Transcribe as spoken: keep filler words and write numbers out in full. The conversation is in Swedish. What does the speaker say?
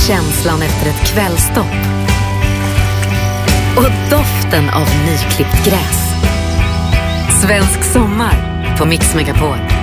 känslan efter ett kvällstopp och doften av nyklippt gräs. Svensk sommar på Mix Megapol.